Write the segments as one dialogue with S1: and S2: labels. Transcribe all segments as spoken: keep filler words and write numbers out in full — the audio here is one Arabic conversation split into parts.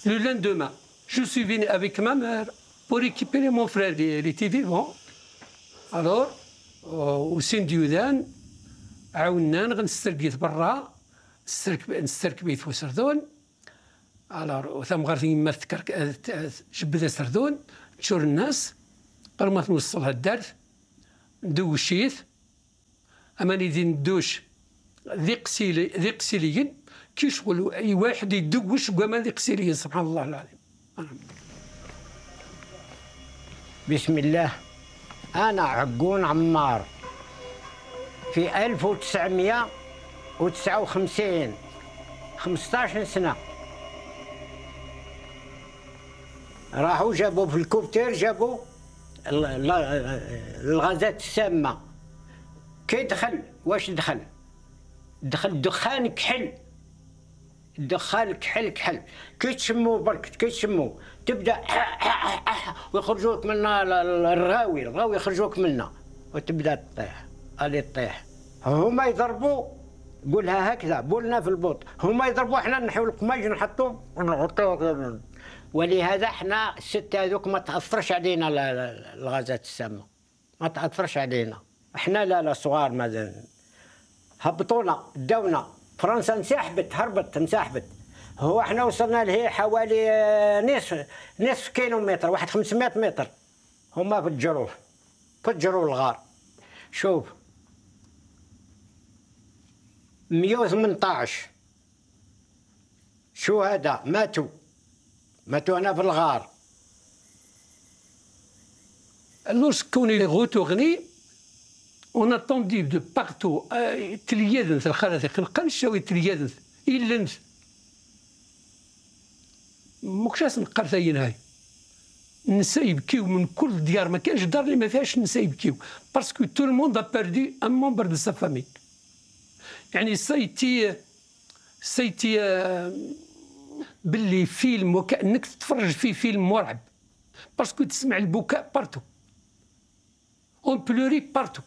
S1: Le lendemain, je suis venu avec ma mère pour récupérer mon frère, il était vivant. Alors, au سن ديودان عاونا غنسترقيت برا نستركبيت في سردون. الوغ وثم غير يما تكرك جبد سردون تشور الناس قبل ما توصلها الدرس ندوشيت اما ندي ندوش ذي قسيلي ذي قسيليين كيشغل اي واحد يدوش كما ذي قسيليين سبحان الله العظيم.
S2: بسم الله. أنا عقون عمار في ألف وتسعمائة وتسعة وخمسين خمسطاش سنة. راحوا جابوا في الكوبتير جابوا الغازات السامة. كي دخل واش دخل؟ دخل دخان كحل، الدخان كحل كحل كي تشمو برك كي تشمو تبدا ويخرجوك منا الرغاوي الرغاوي يخرجوك منا وتبدا تطيح الي تطيح. هما يضربوا قولها هكذا بولنا في البوط، هما يضربوا احنا نحيو القماش نحطوه ونحطوه. ولهذا احنا الستة هذوك ما تاثرش علينا الغازات السامة، ما تاثرش علينا احنا. لا لا صغار مازال هبطونا داونا. فرنسا انسحبت هربت انسحبت. هو احنا وصلنا له حوالي نصف نصف كيلومتر واحد خمسمائة متر. هما فجروه فجروا الغار. شوف مئة وثمنطاش شهداء ماتوا ماتوا هنا في الغار.
S1: Lorsqu'on est retourné, on a entendu de partout تليادنت الخلاث نقلش شوي تليادنت إلا مكشاس نقرثين هاي النساء يبكيو من كل الديار. ما كانش دار اللي ما فيهاش النساء يبكيو باسكو تو الموند ا بيردو ان ممبر دو سا فامي. يعني سايتي سايتي باللي فيلم وكأنك تتفرج في فيلم مرعب باسكو تسمع البكاء بارتو اون بلوري بارتو.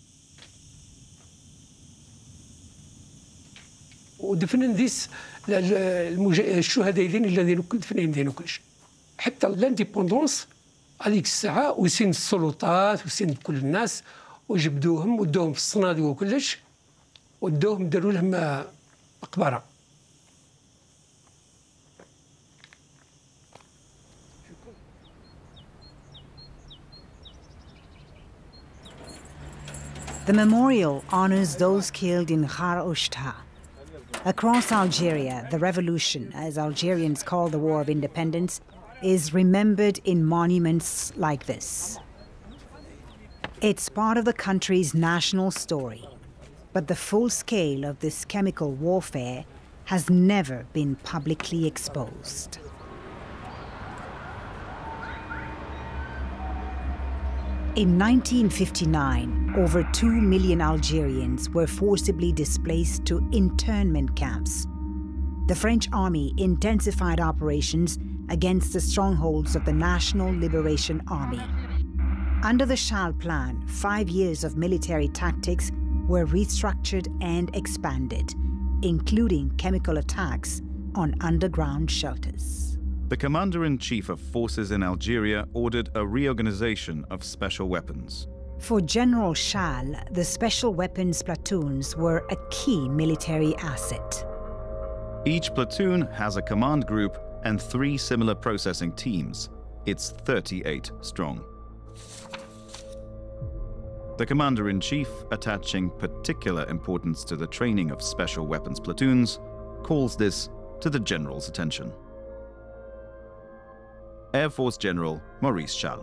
S1: ودفنن ذيس الشهداء الذين دفنين دينو كلشي حتى لانديبوندونس هذيك الساعه وسين السلطات وسين كل الناس وجبدوهم ودوهم في الصناديق وكلش ودوهم داروا لهم مقبره.
S3: The memorial honors those killed in Ghar Oujda. Across Algeria, the revolution, as Algerians call the War of Independence, is remembered in monuments like this. It's part of the country's national story, but the full scale of this chemical warfare has never been publicly exposed. In nineteen fifty-nine, over two million Algerians were forcibly displaced to internment camps. The French army intensified operations against the strongholds of the National Liberation Army. Under the Chal Plan, five years of military tactics were restructured and expanded, including chemical attacks on underground shelters.
S4: The commander-in-chief of forces in Algeria ordered a reorganization of special weapons.
S3: For General Chal, the special weapons platoons were a key military asset.
S4: Each platoon has a command group and three similar processing teams. It's thirty-eight strong. The commander-in-chief, attaching particular importance to the training of special weapons platoons, calls this to the general's attention. Air Force General Maurice Chal.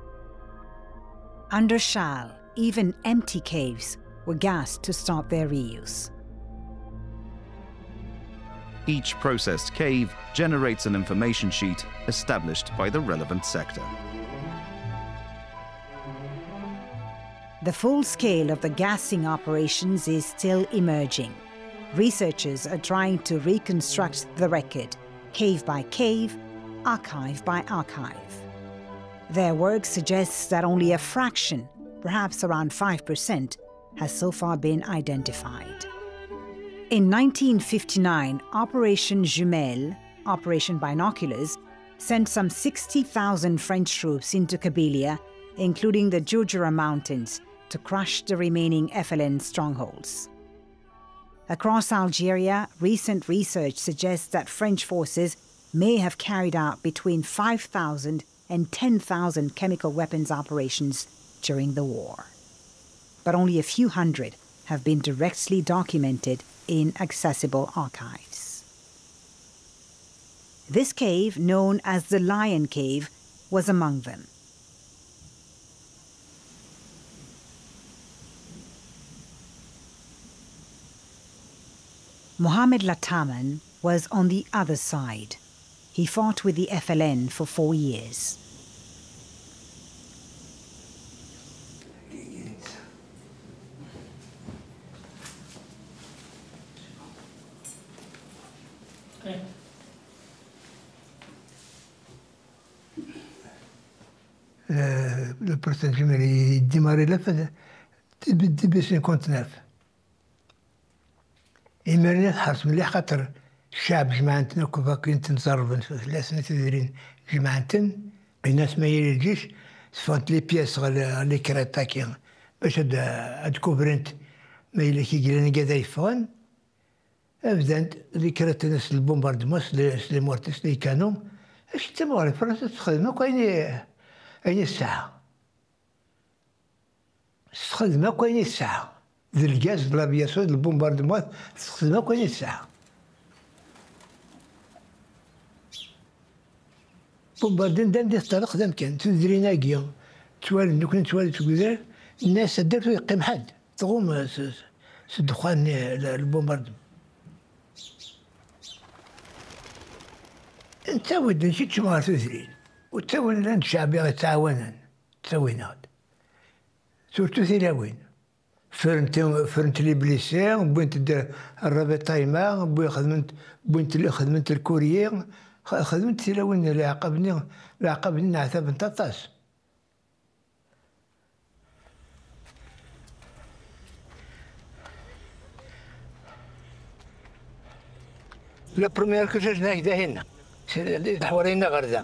S3: Under Chal, even empty caves were gassed to stop their reuse.
S4: Each processed cave generates an information sheet established by the relevant sector.
S3: The full scale of the gassing operations is still emerging. Researchers are trying to reconstruct the record, cave by cave, archive by archive. Their work suggests that only a fraction, perhaps around five percent, has so far been identified. In nineteen fifty-nine, Operation Jumelle, Operation Binoculars, sent some sixty thousand French troops into Kabylia, including the Jujura Mountains, to crush the remaining F L N strongholds. Across Algeria, recent research suggests that French forces may have carried out between five thousand and ten thousand chemical weapons operations during the war. But only a few hundred have been directly documented in accessible archives. This cave, known as the Lion Cave, was among them. Mohamed Lataman was on the other side. He fought with the F L N for four years.
S5: Le pourcentage il démarrait là fait début cinquante-neuf. إيمانيا حرص ملي خاطر الشعب جماعتنا كيف كنت نزرب في ثلاث تدرين جماعتنا بينات ما يلي الجيش سفونت لي بياس غالي كراتاكي باش هاد هاد كوبرنت ما يلي كيجينا كادا يفون ابدا اللي كرات ناس البومباردمون لي مورتيس اللي كانوا اش تموري فرنسا تخدم كاين أي الساعة تخدم كاين الساعة ذي الغاز الابياسيون البومباردمون تخدم كاين الساعة بومباردين دام ديال الطريق دام كان تدرينا كيا توالد دوك نتوالد تقدر الناس دارتو يقيم حد تغوم الدخان البومباردمون انت ود نشي تشمار تدرين وتسوين لان الشعبي غيتعاونن تسوينا سورتو ثلاوين فرنت فرنت لي بليسير بوينت دير الرابطايما بوين خدمت بوينت اللي خدمت الكوريير خدمت ثلاوين اللي عقبني اللي عقبني نعتاب نطاطاس لا بروميير كوشاج هكذا هنا حوالينا غردا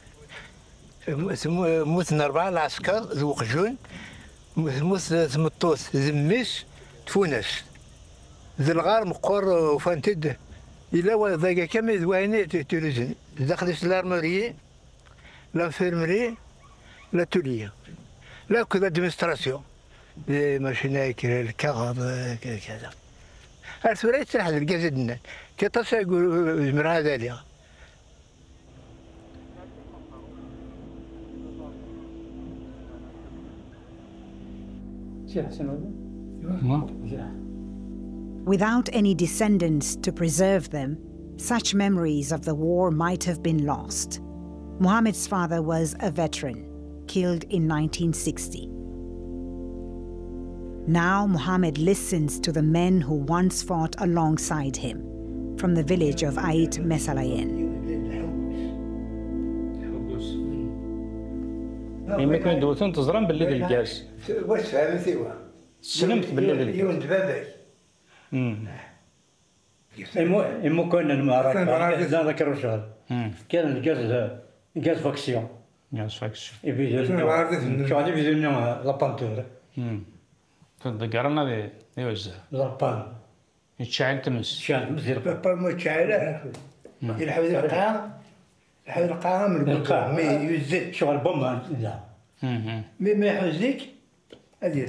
S5: موتنا أربعة العسكر ذو قجون موت ثمطوس زميس تفونس ذي الغار مقور وفانتد إلا ذاك كامل ذويني تلزن داخل لارموري لانفيرمري لا تولية لا كذا ديمونستراسيون ماشينا الكغض كذا الثورة يتسرح الكازدنا كتصا يقول زمر هذا لي
S3: Without any descendants to preserve them, such memories of the war might have been lost. Mohammed's father was a veteran, killed in nineteen sixty. Now Mohammed listens to the men who once fought alongside him, from the village of Ait Mesalayen.
S6: ملي كنا دوزون تزرم باللي ديال الكاس
S5: واش فهمتي وا
S6: سلمت باللي ديال
S5: يوند باباك
S6: امم
S2: إمو إمو كنا المعركة زاد ذكروا شغل كان الجاز الجاز فاكسيون
S6: جاز فاكسيون
S2: يبي شو عندي بيزيدنا لابانتور
S6: امم تذكرنا ب يوز
S2: لابان
S6: يتشعل تمس
S2: شان مزير
S5: بابا ما تشعل يلحق القاع يلحق القاع من القاع مي يزيد
S2: شغل بوم لا
S5: مي ما يحوزك هذه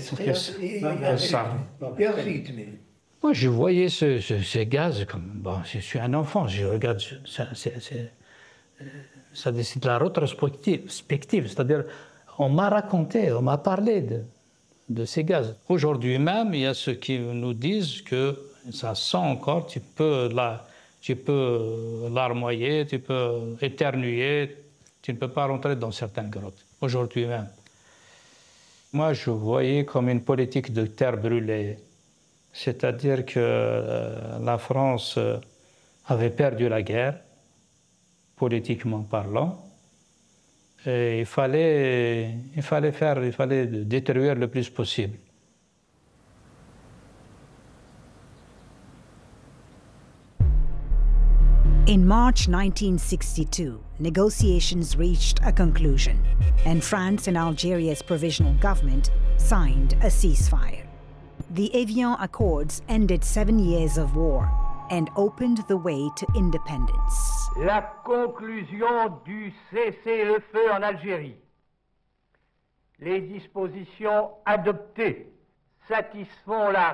S7: Moi, je voyais ce, ce, ces gaz comme... Bon, je suis un enfant, je regarde... Ça, c'est, c'est, ça c'est de la rétrospective, c'est-à-dire, on m'a raconté, on m'a parlé de, de ces gaz. Aujourd'hui même, il y a ceux qui nous disent que ça sent encore, tu peux la, tu peux larmoyer, tu peux éternuer, tu ne peux pas rentrer dans certaines grottes. Aujourd'hui même. Moi, je voyais comme une politique de terre brûlée. C'est-à-dire que euh, la France euh, avait perdu la guerre, politiquement parlant, et il fallait, il fallait faire, il fallait détruire le plus possible.
S3: In March nineteen sixty-two, negotiations reached a conclusion, and France and Algeria's provisional government signed a ceasefire. The Evian Accords ended seven years of war and opened the way to independence.
S8: La conclusion du cessez-le-feu en Algérie. Les dispositions adoptées satisfont la